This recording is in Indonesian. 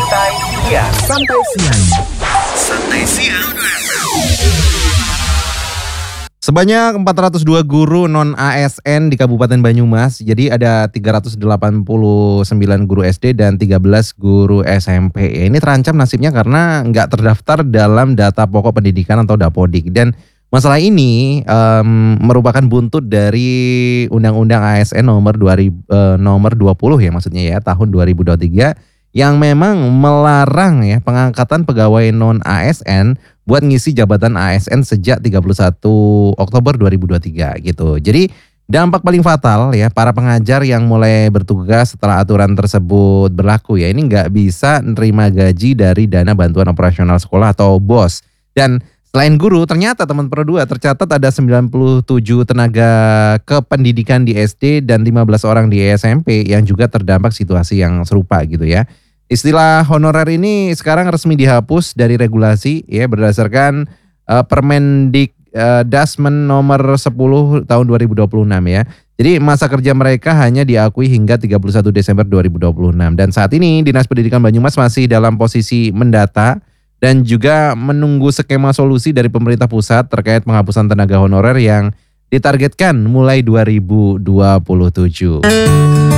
Santai siang. Sebanyak 402 guru non-ASN di Kabupaten Banyumas. Jadi ada 389 guru SD dan 13 guru SMP. Ini terancam nasibnya karena nggak terdaftar dalam data pokok pendidikan atau Dapodik. Dan masalah ini merupakan buntut dari Undang-Undang ASN nomor 20 ya maksudnya ya tahun 2023 yang memang melarang ya pengangkatan pegawai non-ASN buat ngisi jabatan ASN sejak 31 Oktober 2023 gitu. Jadi dampak paling fatal ya para pengajar yang mulai bertugas setelah aturan tersebut berlaku ya ini nggak bisa nerima gaji dari dana bantuan operasional sekolah atau BOS. Dan selain guru, ternyata teman Pro 2 tercatat ada 97 tenaga kependidikan di SD dan 15 orang di SMP yang juga terdampak situasi yang serupa gitu ya. Istilah honorer ini sekarang resmi dihapus dari regulasi ya berdasarkan Permendikdasmen nomor 10 tahun 2026 ya. Jadi masa kerja mereka hanya diakui hingga 31 Desember 2026 dan saat ini Dinas Pendidikan Banyumas masih dalam posisi mendata dan juga menunggu skema solusi dari pemerintah pusat terkait penghapusan tenaga honorer yang ditargetkan mulai 2027.